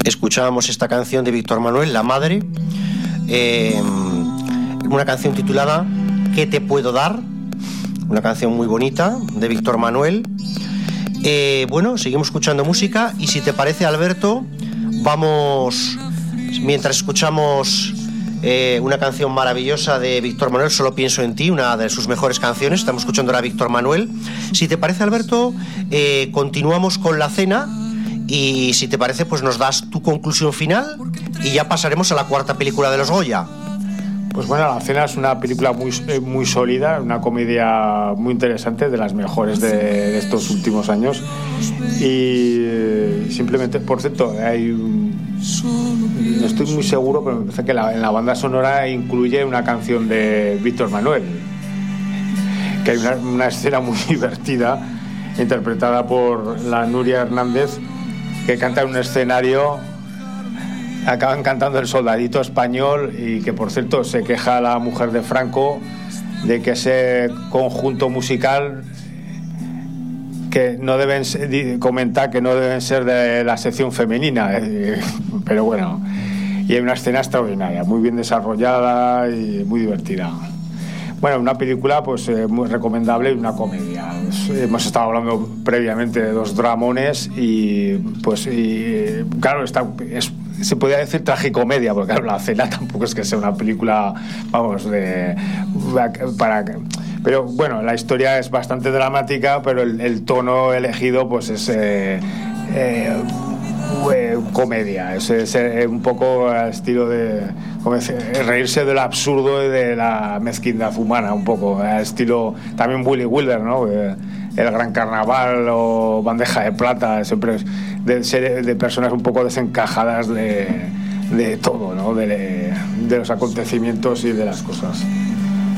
escuchábamos esta canción de Víctor Manuel, La Madre, una canción titulada ¿Qué te puedo dar? Una canción muy bonita de Víctor Manuel. Bueno, seguimos escuchando música y si te parece, Alberto, vamos, mientras escuchamos una canción maravillosa de Víctor Manuel, Solo pienso en ti, una de sus mejores canciones. Estamos escuchando ahora a Víctor Manuel. Si te parece, Alberto, continuamos con la cena y si te parece, pues nos das tu conclusión final y ya pasaremos a la cuarta película de los Goya. Pues bueno, La cena es una película muy sólida, una comedia muy interesante, de las mejores de estos últimos años. Y simplemente, por cierto, no estoy muy seguro, pero me parece que en la banda sonora incluye una canción de Víctor Manuel, que hay una escena muy divertida, interpretada por la Nuria Hernández, que canta en un escenario. Acaban cantando El soldadito español, y que por cierto se queja la mujer de Franco de que ese conjunto musical, que no deben comentar que no deben ser de la sección femenina, pero bueno, y hay una escena extraordinaria, muy bien desarrollada y muy divertida. Bueno, una película pues muy recomendable y una comedia. Hemos estado hablando previamente de dos dramones y pues claro, se podría decir tragicomedia, porque claro, La cena tampoco es que sea una película, vamos, pero bueno, la historia es bastante dramática, pero el tono elegido pues es comedia, es un poco al estilo de reírse de lo absurdo y de la mezquindad humana, un poco al estilo también Willy Wilder, ¿no? El Gran Carnaval o Bandeja de Plata, siempre de personas un poco desencajadas de todo, ¿no? De los acontecimientos y de las cosas.